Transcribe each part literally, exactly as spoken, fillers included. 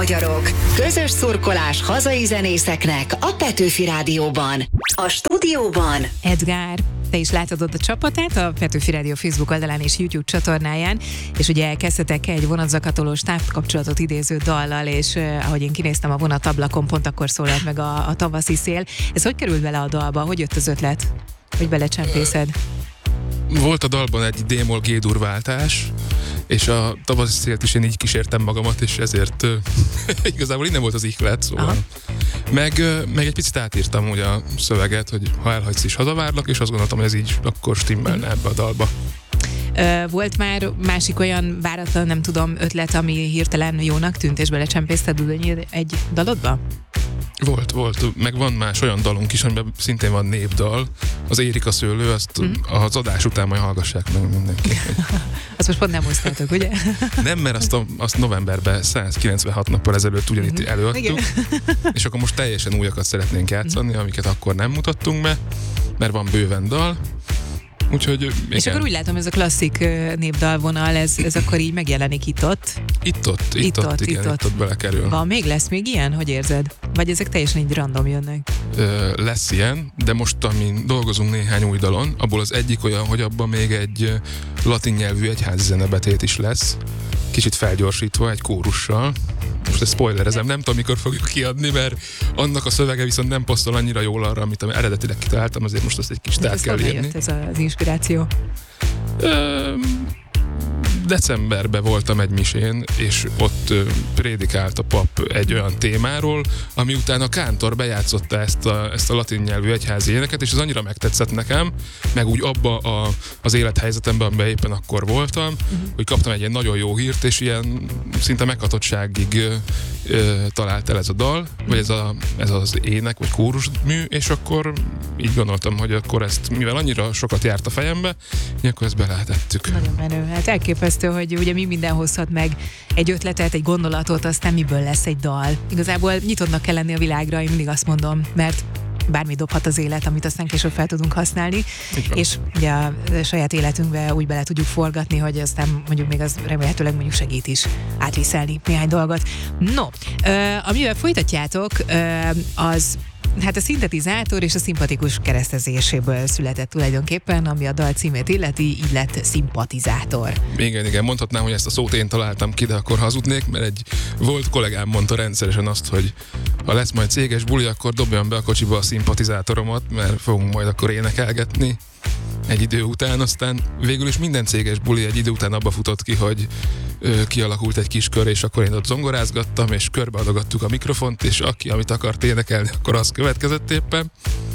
magyarok! Közös szurkolás hazai zenészeknek a Petőfi Rádióban. A stúdióban Edgár, te is látod ott a csapatát a Petőfi Rádió Facebook oldalán és YouTube csatornáján, és ugye elkezdtetek egy vonatzakatolós távkapcsolatot idéző dallal, és eh, ahogy én kinéztem a vonatablakon, pont akkor szólalt meg a, a tavaszi szél. Ez hogy került bele a dalba? Hogy jött az ötlet? Hogy belecsempészed? Volt a dalban egy D-moll G-dur váltás, és a tavaszi szélt is én így kísértem magamat, és ezért uh, igazából innen volt az ihlet, szóval. Meg, uh, meg egy picit átírtam ugye a szöveget, hogy ha elhagysz is hazavárlak, és azt gondoltam, hogy ez így akkor stimmelne ebbe a dalba. Uh, volt már másik olyan váratlan, nem tudom, ötlet, ami hirtelen jónak tűnt, és belecsempészted egy dalodba? Volt, volt. Meg van más olyan dalunk is, amiben szintén van népdal. Az Érik a szőlő, azt mm. az adás után majd hallgassák meg mindenki. Azt most pont nem hoztátok, ugye? Nem, mert azt, a, azt novemberben százkilencvenhat nappal ezelőtt ugyanitt mm. előadtuk. Igen. És akkor most teljesen újakat szeretnénk játszani, amiket akkor nem mutattunk be, mert van bőven dal. Úgyhogy, igen. És akkor úgy látom, ez a klasszik népdalvonal, ez, ez akkor így megjelenik itt-ott? Itt-ott, itt-ott, igen, itt-ott, itt-ott belekerül. Van még, lesz még ilyen? Hogy érzed? Vagy ezek teljesen így random jönnek? Ö, lesz ilyen, de most, amin dolgozunk néhány új dalon, abból az egyik olyan, hogy abban még egy latin nyelvű egyházi zenebetét is lesz, kicsit felgyorsítva, egy kórussal. Most ezt spoilerezem, nem tudom, mikor fogjuk kiadni, mert annak a szövege viszont nem posztol annyira jól arra, amit eredetileg kitaláltam, azért most azt egy kicsit át kell írni. Ez az inspiráció? Ö, decemberben voltam egy misén, és ott ö, prédikált a pap egy olyan témáról, ami után a kántor bejátszotta ezt a, ezt a latin nyelvű egyházi éneket, és az annyira megtetszett nekem, meg úgy abba a, az élethelyzetemben, amiben éppen akkor voltam, uh-huh. hogy kaptam egy ilyen nagyon jó hírt, és ilyen szinte meghatottságig ö, ö, talált el ez a dal, uh-huh. vagy ez, a, ez az ének, vagy kórusmű, és akkor így gondoltam, hogy akkor ezt, mivel annyira sokat járt a fejembe, akkor ezt beletettük. Nagyon menő, hát elképesztő, hogy ugye mi minden hozhat meg egy ötletet, egy gondolatot, aztán miből lesz egy dal. Igazából nyitottnak kell lenni a világra, én mindig azt mondom, mert bármi dobhat az élet, amit aztán később fel tudunk használni, és ugye a saját életünkbe úgy bele tudjuk forgatni, hogy aztán mondjuk még az remélhetőleg mondjuk segít is átviszelni néhány dolgot. No, amivel folytatjátok, az hát a szintetizátor és a szimpatikus keresztezéséből született tulajdonképpen, ami a dal címét illeti, így lett szimpatizátor. Igen, igen, mondhatnám, hogy ezt a szót én találtam ki, de akkor hazudnék, mert egy volt kollégám mondta rendszeresen azt, hogy ha lesz majd céges buli, akkor dobjam be a kocsiba a szimpatizátoromat, mert fogunk majd akkor énekelgetni egy idő után, aztán végül is minden céges buli egy idő után abba futott ki, hogy ö, kialakult egy kis kör, és akkor én ott zongorázgattam, és körbeadogattuk a mikrofont, és aki, amit akart énekelni, akkor az következett éppen.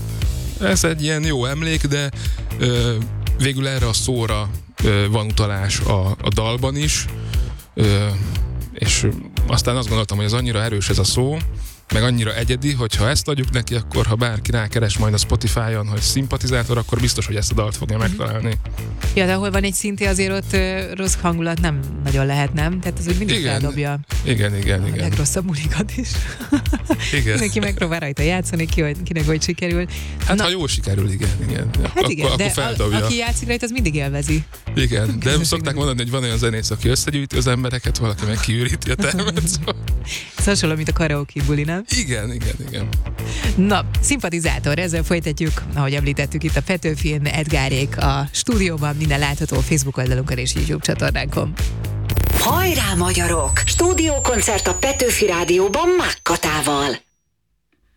Ez egy ilyen jó emlék, de ö, végül erre a szóra ö, van utalás a, a dalban is, ö, és aztán azt gondoltam, hogy az annyira erős ez a szó, meg annyira egyedi, hogy ha ezt adjuk neki, akkor ha bárki rákeres majd a Spotify-on, hogy szimpatizátor, akkor biztos, hogy ezt a dalt fogja megtalálni. Ja, de ahol van egy szinti, azért ott ö, rossz hangulat nem nagyon lehet, nem? Tehát az úgy mindig igen, feldobja igen, igen, a igen. legrosszabb mulikat is. Igen. Mindenki megpróbál rajta játszani, ki, hogy, kinek hogy sikerül. Hát Na, ha jól sikerül, igen, igen. Hát akkor, igen, akkor de feldobja. A, aki játszik rajta, az mindig élvezi. Igen, de szokták mondani, hogy van olyan zenész, aki összegyűjti az embereket, valaki meg kiüríti a termet. Szóval. Ez hasonló, mint a karaoke buli, nem? Igen, igen, igen. Na, szimpatizátor, ezzel folytatjuk, ahogy említettük itt a Petőfin, Edgárék a stúdióban, minden látható Facebook oldalunkon és YouTube csatornánkon. Hajrá magyarok! Stúdiókoncert a Petőfi Rádióban Mákkatával.